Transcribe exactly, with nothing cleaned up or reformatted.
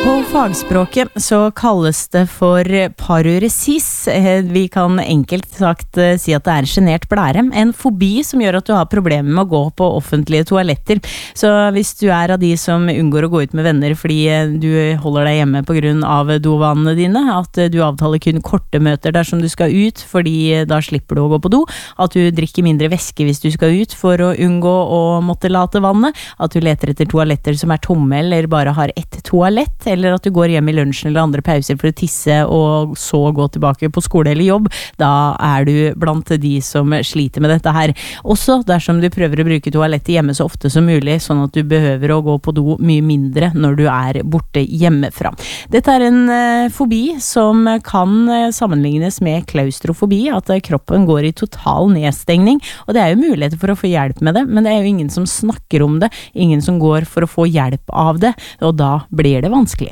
På fagspråket så kalles det for paruresis. Vi kan enkelt sagt si at det er genert blære. En fobi som gjør at du har problemer med å gå på offentlige toaletter. Så hvis du er av de som unngår å gå ut med venner fordi du holder deg hjemme på grunn av dovanene dine, at du avtaler kun korte møter dersom du skal ut fordi da slipper du å gå på do, at du drikker mindre væske hvis du skal ut for å unngå å måtte late vannet, at du leter etter toaletter som er tomme eller bare har ett toalett, eller at du går hjem i lunsjen eller andre pauser for å tisse og så gå tilbake på skole eller jobb, da er du blant de som sliter med dette her. Også dersom du prøver å bruke toalettet hjemme så ofte som mulig, sånn at du behøver å gå på do mye mindre når du er borte hjemmefra. Dette er en uh, fobi som kan sammenlignes med klaustrofobi, at kroppen går i total nedstengning, og det er jo muligheter for å få hjelp med det, men det er jo ingen som snakker om det, ingen som går for å få hjelp av det, og da blir det vanskelig.